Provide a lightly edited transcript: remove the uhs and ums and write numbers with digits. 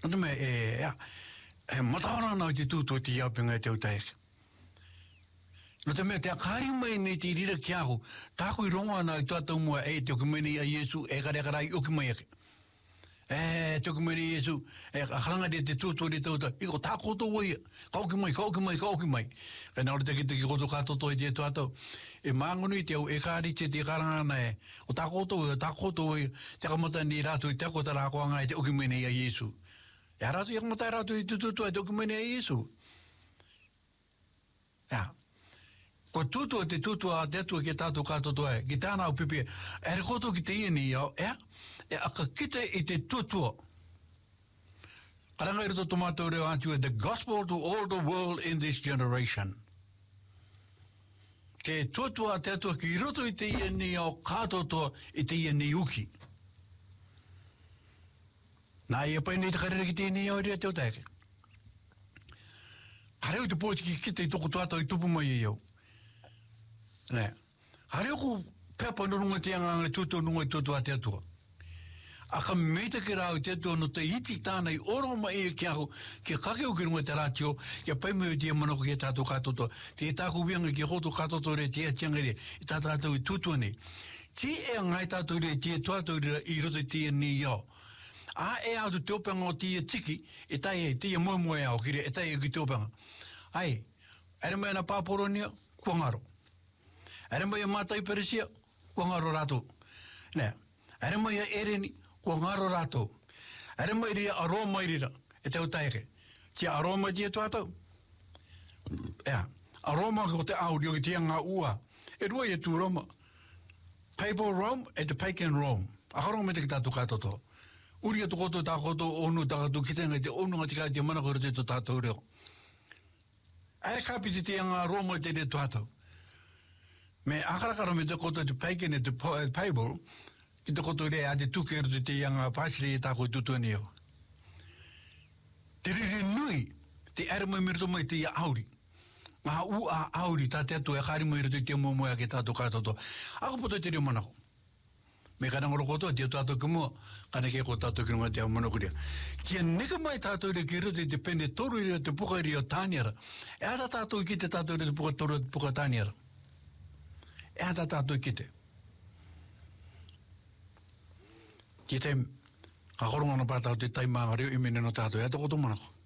Ano me matahora na te tūtua te iapinga te utaeke. No te mea te akari mai nei te rira ki aho, tāku I ronga ana I tātou mua te okumene a Iesu kare karai oki mai ake. Te okumene a Iesu akaranga te tūtua te tauta, iko tākoto wai, kauki mai. Kena ora te ki koto katoto te tātou. Mangonu I te au kari te karanga na o tākoto wai, te kamata ni rātu I te ako tarakoanga te okumene a Iesu. Ja rātu I kamata rātu I te tūtua te okumene a Iesu. Ja. Ko tutua te tutua te atua ki tātou kātotoa ki tāna au pipi, re koto ki te ieni au, aka kite I te tutua. Karanga I roto tomato reo antua, the gospel to all the world in this generation. Ke tutua te atua ki roto I te ieni au kātotoa I te ieni uki. Nā ia pai nei te karere ki te ieni au rea te otake. Hareu te pōti ki kite I toko tuatau I tupu mai I au. Ne. Hare ko pepa nurunga te anga tuto nunga tuto a te atua. Aka meita ki rau te atua no te iti tāna I oro mai ki ako ki kake o ki runga te rātio ki a paimeo te manoko ki tātou kātoto. Te tāku wianga ki hoto kātoto re te atianga re I tātou I tutua nei. Ti ngai tātou re te tuatou re I roto te ni iau. Au te opanga o te tiki e tai te moe au ki re e tai ki te opanga. Ai, ere mai na pāporonia, kua ngaro. Ere mai a mātai peresia, kua ngaro rātou. Nē, ere mai a ereni, kua ngaro rātou. Ere mai ria aroma I rira, e te utaike. Tia aroma tia tuatau? Aroma ko te audio ki tia ngā ua. E rua I tu Roma. Papal Rome e te pagan Rome. Aharo me te ki tātou kātoto. Uri atu koto tā koto onu tākatu kitenga te onu ngati kai te manakoro te to tātou reo. Ere kapi te tia ngā Roma te te tuatau. Me akarakara me te koto te pagan e te Bible, ki te koto rea te tukeru te ianga pāsiri e tāko I tutua neo. Te riri nui, te ere mai mirto mai te ia auri. Ngā ua auri tā te atu e kāri mai rito te momoia ke tātou kātoto. Ako poto te reo manako. Me karangoro koto, te tātou kumua, kana ke ko tātou ki runga te au manokuria. Kia neka mai tātou re ki rito te pene toru rea te puka rea tāniara. E ata tātou ki te tātou re te puka toru te puka tāniara. E ata tātou ki te. Ki te, ka koronga na pātau te taimanga reo I mene no tātou, e ata koto manako.